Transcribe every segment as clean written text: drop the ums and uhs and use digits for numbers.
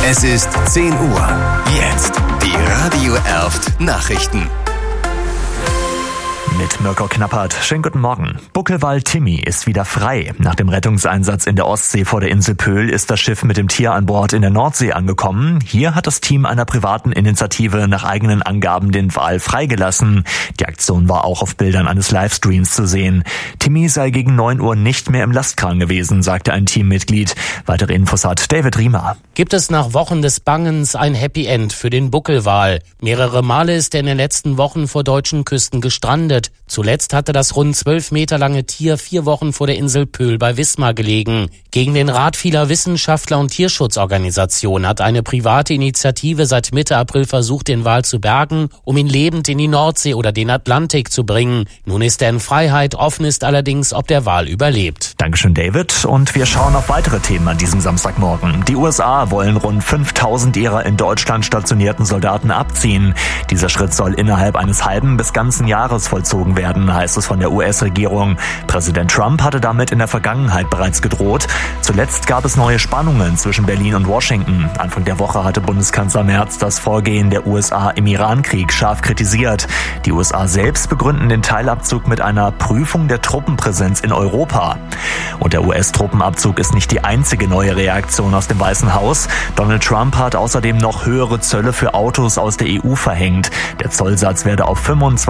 Es ist 10 Uhr. Jetzt die Radio Erft Nachrichten. Mit Mirko Knappert. Schönen guten Morgen. Buckelwal Timmy ist wieder frei. Nach dem Rettungseinsatz in der Ostsee vor der Insel Pöhl ist das Schiff mit dem Tier an Bord in der Nordsee angekommen. Hier hat das Team einer privaten Initiative nach eigenen Angaben den Wal freigelassen. Die Aktion war auch auf Bildern eines Livestreams zu sehen. Timmy sei gegen 9 Uhr nicht mehr im Lastkran gewesen, sagte ein Teammitglied. Weitere Infos hat David Riemer. Gibt es nach Wochen des Bangens ein Happy End für den Buckelwal? Mehrere Male ist er in den letzten Wochen vor deutschen Küsten gestrandet. Zuletzt hatte das rund 12 Meter lange Tier 4 Wochen vor der Insel Pöhl bei Wismar gelegen. Gegen den Rat vieler Wissenschaftler und Tierschutzorganisationen hat eine private Initiative seit Mitte April versucht, den Wal zu bergen, um ihn lebend in die Nordsee oder den Atlantik zu bringen. Nun ist er in Freiheit. Offen ist allerdings, ob der Wal überlebt. Dankeschön, David. Und wir schauen auf weitere Themen an diesem Samstagmorgen. Die USA wollen rund 5.000 ihrer in Deutschland stationierten Soldaten abziehen. Dieser Schritt soll innerhalb eines halben bis ganzen Jahres vollzogen werden, heißt es von der US-Regierung. Präsident Trump hatte damit in der Vergangenheit bereits gedroht. Zuletzt gab es neue Spannungen zwischen Berlin und Washington. Anfang der Woche hatte Bundeskanzler Merz das Vorgehen der USA im Iran-Krieg scharf kritisiert. Die USA selbst begründen den Teilabzug mit einer Prüfung der Truppenpräsenz in Europa. Und der US-Truppenabzug ist nicht die einzige neue Reaktion aus dem Weißen Haus. Donald Trump hat außerdem noch höhere Zölle für Autos aus der EU verhängt. Der Zollsatz werde auf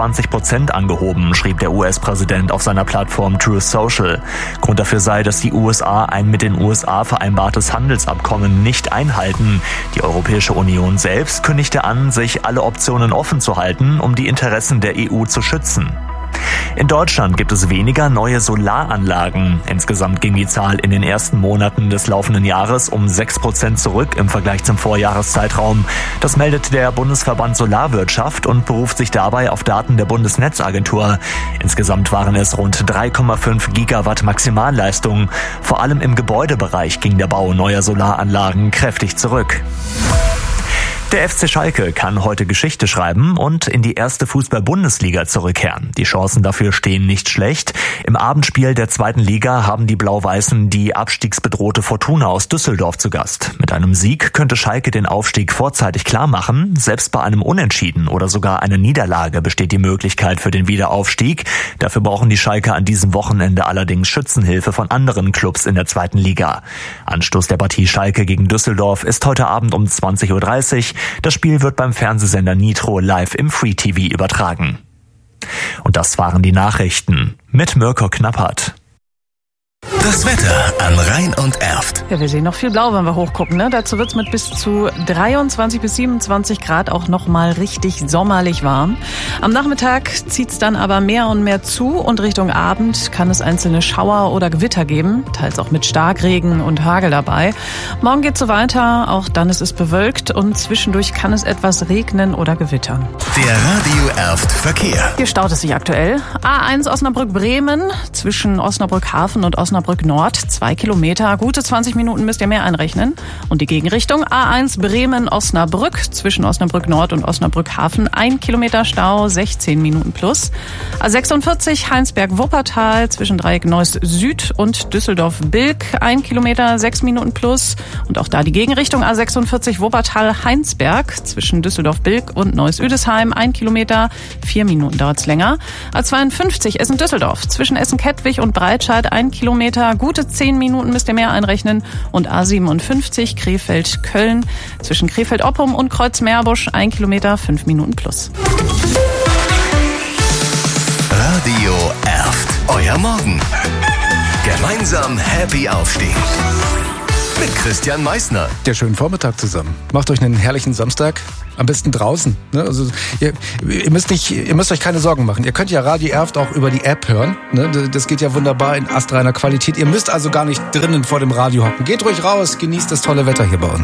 25% angehoben, schrieb der US-Präsident auf seiner Plattform Truth Social. Grund dafür sei, dass die USA ein mit den USA vereinbartes Handelsabkommen nicht einhalten. Die Europäische Union selbst kündigte an, sich alle Optionen offen zu halten, um die Interessen der EU zu schützen. In Deutschland gibt es weniger neue Solaranlagen. Insgesamt ging die Zahl in den ersten Monaten des laufenden Jahres um 6% zurück im Vergleich zum Vorjahreszeitraum. Das meldet der Bundesverband Solarwirtschaft und beruft sich dabei auf Daten der Bundesnetzagentur. Insgesamt waren es rund 3,5 Gigawatt Maximalleistung. Vor allem im Gebäudebereich ging der Bau neuer Solaranlagen kräftig zurück. Der FC Schalke kann heute Geschichte schreiben und in die erste Fußball-Bundesliga zurückkehren. Die Chancen dafür stehen nicht schlecht. Im Abendspiel der zweiten Liga haben die Blau-Weißen die abstiegsbedrohte Fortuna aus Düsseldorf zu Gast. Mit einem Sieg könnte Schalke den Aufstieg vorzeitig klar machen. Selbst bei einem Unentschieden oder sogar einer Niederlage besteht die Möglichkeit für den Wiederaufstieg. Dafür brauchen die Schalker an diesem Wochenende allerdings Schützenhilfe von anderen Clubs in der zweiten Liga. Anstoß der Partie Schalke gegen Düsseldorf ist heute Abend um 20:30 Uhr. Das Spiel wird beim Fernsehsender Nitro live im Free TV übertragen. Und das waren die Nachrichten mit Mirko Knappert. Das Wetter an Rhein und Erft. Ja, wir sehen noch viel blau, wenn wir hochgucken, ne? Dazu wird's mit bis zu 23 bis 27 Grad auch nochmal richtig sommerlich warm. Am Nachmittag zieht's dann aber mehr und mehr zu und Richtung Abend kann es einzelne Schauer oder Gewitter geben, teils auch mit Starkregen und Hagel dabei. Morgen geht's so weiter, auch dann ist es bewölkt und zwischendurch kann es etwas regnen oder gewittern. Der Radio Erft Verkehr. Hier staut es sich aktuell. A1 Osnabrück-Bremen zwischen Osnabrück-Hafen und Osnabrück Nord, 2 Kilometer, gute 20 Minuten müsst ihr mehr einrechnen. Und die Gegenrichtung A1 Bremen-Osnabrück zwischen Osnabrück Nord und Osnabrück Hafen, 1 Kilometer Stau, 16 Minuten plus. A46 Heinsberg-Wuppertal zwischen Dreieck Neuss Süd und Düsseldorf-Bilk, 1 Kilometer, 6 Minuten plus. Und auch da die Gegenrichtung A46 Wuppertal-Heinsberg zwischen Düsseldorf-Bilk und Neuss-Üdesheim, 1 Kilometer, 4 Minuten dauert's länger. A52 Essen-Düsseldorf zwischen Essen-Kettwig und Breitscheid, 1 Kilometer, gute 10 Minuten müsst ihr mehr einrechnen. Und A57 Krefeld-Köln zwischen Krefeld-Oppum und Kreuz-Meerbusch, 1 Kilometer, 5 Minuten plus. Radio Erft, euer Morgen. Gemeinsam happy aufstehen. Mit Christian Meissner. Der schönen Vormittag zusammen. Macht euch einen herrlichen Samstag. Am besten draußen. Ne? Also ihr müsst euch keine Sorgen machen. Ihr könnt ja Radio Erft auch über die App hören. Ne? Das geht ja wunderbar in astreiner Qualität. Ihr müsst also gar nicht drinnen vor dem Radio hocken. Geht ruhig raus, genießt das tolle Wetter hier bei uns.